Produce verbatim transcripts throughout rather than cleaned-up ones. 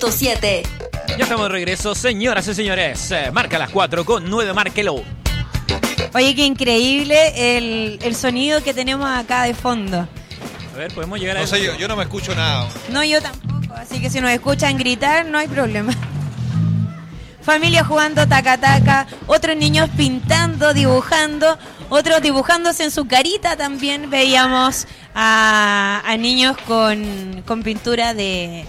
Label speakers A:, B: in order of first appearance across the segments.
A: punto siete.
B: Ya estamos de regreso, señoras y señores. Eh, marca las cuatro con nueve, márquelo.
C: Oye, qué increíble el, el sonido que tenemos acá de fondo.
B: A ver, podemos llegar a
D: No
B: eso?
D: sé, yo, yo no me escucho nada.
C: No, yo tampoco, así que si nos escuchan gritar, no hay problema. Familia jugando taca-taca, otros niños pintando, dibujando, otros dibujándose en su carita también. Veíamos a, a niños con, con pintura de...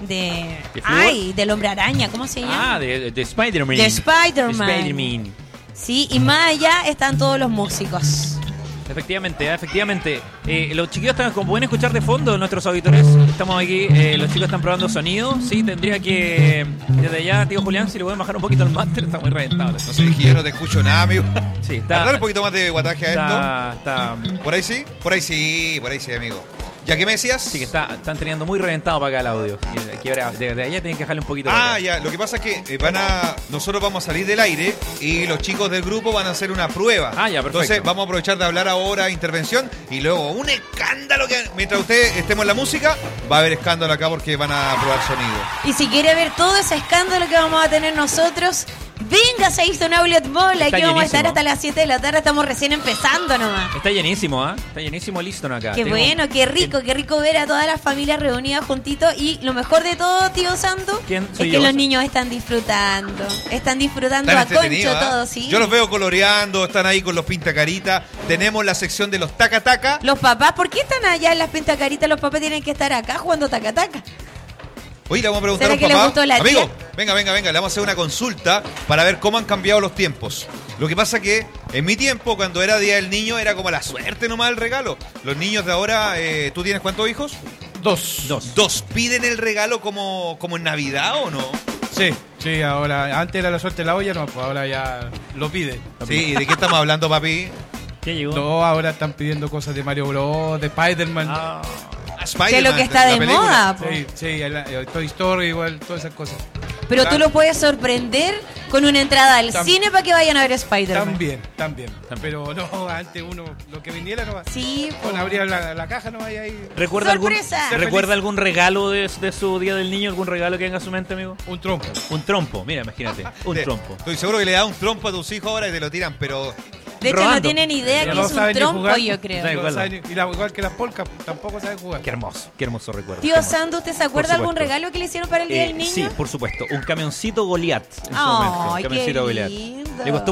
C: de
B: ¿De flúor?
C: ay, del hombre araña, ¿cómo se llama?
B: Ah, de, de Spider-Man.
C: De Spider-Man.
B: De Spider-Man.
C: Sí, y más allá están todos los músicos.
B: Efectivamente, eh, efectivamente. Eh, los chiquillos están, como pueden escuchar de fondo, nuestros auditores, estamos aquí, eh, los chicos están probando sonido. Sí, tendría que, desde allá, tío Julián, si le pueden bajar un poquito el máster, está muy reventado.
D: No sé, es que yo no te escucho nada, amigo.
B: Sí, está,
D: Darle un poquito más de guataje a
B: está, está,
D: esto. ¿Por ahí sí? Por ahí sí, por ahí sí, amigo. ¿Ya qué me decías?
B: sí que está, están teniendo muy reventado para acá el audio. Y aquí ahora, desde allá tienen que dejarle un poquito. para
D: Ah,
B: acá.
D: ya. Lo que pasa es que eh, van a, nosotros vamos a salir del aire y los chicos del grupo van a hacer una prueba.
B: Ah, ya, perfecto.
D: Entonces vamos a aprovechar de hablar ahora, intervención, y luego un escándalo que mientras usted estemos en la música, va a haber escándalo acá porque van a probar sonido.
C: Y si quiere ver todo ese escándalo que vamos a tener nosotros, véngase a Easton Outlet Mall. Aquí vamos a estar
B: llenísimo.
C: hasta las siete de la tarde. Estamos recién empezando nomás.
B: Está llenísimo, ¿ah? ¿eh? Está llenísimo el Easton acá.
C: Qué
B: Tengo-
C: bueno, qué rico, qué rico ver a todas las familias reunidas juntitos. Y lo mejor de todo, tío Santo,
B: ¿Quién
C: es
B: soy
C: que
B: yo?
C: los niños están disfrutando. Están disfrutando
D: Están
C: a concho
D: entretenidos, ¿ah?
C: todo, sí.
D: Yo los veo coloreando, están ahí con los pintacaritas. Tenemos la sección de los taca-taca.
C: Los papás, ¿por qué están allá en las pintacaritas? Los papás tienen que estar acá jugando taca-taca.
D: Oye, le vamos a preguntar
C: ¿Será
D: a un
C: que le
D: papá.
C: gustó la
D: Amigo,
C: tía?
D: venga, venga, venga, le vamos a hacer una consulta para ver cómo han cambiado los tiempos. Lo que pasa que en mi tiempo, cuando era Día del Niño, era como la suerte nomás el regalo. Los niños de ahora, eh, ¿tú tienes cuántos hijos?
E: Dos.
B: Dos.
D: ¿Dos piden el regalo como, como en Navidad o no?
E: Sí, sí, ahora, antes era la suerte de la olla, no, pues ahora ya lo pide.
D: Sí, ¿de qué estamos hablando, papi?
B: ¿Qué llegó?
E: No, ahora están pidiendo cosas de Mario Bros, de Spider-Man.
B: Ah,
D: Ah, Spider-Man,
C: Que es lo que está
D: la
C: de
D: película.
C: moda, po.
E: Sí, sí, el, el Toy Story igual, todas esas cosas.
C: Pero tú
E: Tam-
C: los puedes sorprender con una entrada al
E: Tam-
C: cine para que vayan a ver Spider-Man.
E: También, también. Pero no, antes uno, lo que viniera no va.
C: Sí, po.
E: Bueno, abría la, la caja, no vaya ahí.
B: ¿Recuerda algún,
C: ¡Sorpresa!
B: ¿Recuerda algún regalo de, de su Día del Niño? ¿Algún regalo que venga a su mente, amigo?
E: Un trompo.
B: Un trompo, mira, imagínate. Un
D: Te-
B: trompo.
D: Estoy seguro que le da un trompo a tus hijos ahora y te lo tiran, pero...
C: De hecho, no
B: Robando.
C: tienen idea
E: Ya
C: que
E: no
C: es un
E: saben ni
C: trompo,
E: jugar.
C: yo creo.
B: Sí.
E: No
B: igual.
E: saben- y la- igual que las polcas, tampoco saben jugar.
B: Qué hermoso, qué hermoso recuerdo.
C: Tío
B: qué hermoso.
C: Santo, ¿usted se acuerda algún
B: supuesto.
C: regalo que le hicieron para el Día
B: Eh,
C: del Niño?
B: sí, por supuesto. Un camioncito Goliath. En su
C: Ay,
B: momento. Un
C: qué
B: camioncito Goliath.
C: lindo.
B: Le costó